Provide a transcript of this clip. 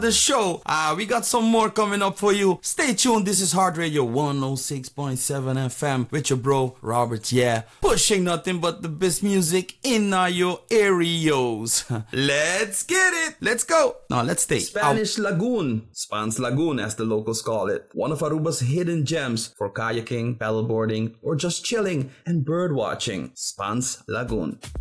the show. We got some more coming up for you. Stay tuned. This is Heart Radio 106.7 FM with your bro Robert. Yeah, pushing nothing but the best music in your areas. Let's get it. Let's go. Now let's stay. Spanish Lagoon, Spans Lagoon as the locals call it. One of Aruba's hidden gems for kayaking, paddleboarding, or just chilling and bird watching. Spans Lagoon.